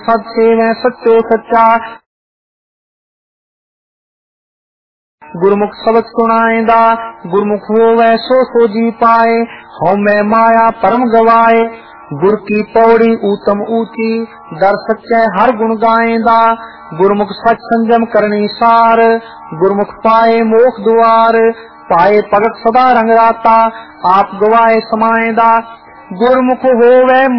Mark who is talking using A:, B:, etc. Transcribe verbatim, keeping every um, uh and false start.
A: सद सेवै सच्चो सच्चा। गुरमुख सबक सुनाएंदा गुरमुख होवै सो सो जी पाए। हौमै माया परम गवाए गुर की पौड़ी ऊतम ऊंची। दर सच्चे हर गुण गाएंदा गुरमुख सच संजम करनी सार। गुरमुख पाए मोख द्वार पाए भगत सदा रंग राता। आप गवाए समाएंदा गुरमुख होवै